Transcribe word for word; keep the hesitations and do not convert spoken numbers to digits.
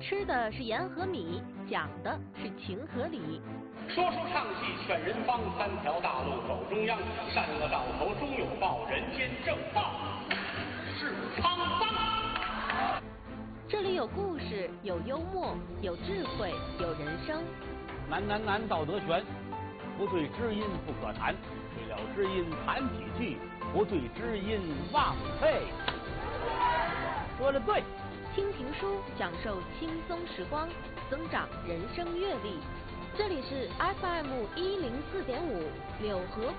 吃的是盐和米，讲的是情和理。 说书唱戏劝人方，三条大路走中央，善恶到头终有报，人间正道是沧桑。 这里有故事，有幽默，有智慧，有人生。 难难难，道德全，不对知音不可谈，对了知音谈几句，不对知音忘废。说的对。 听评书，享受轻松时光，增长人生阅历。这里是 F M 一零四点五柳河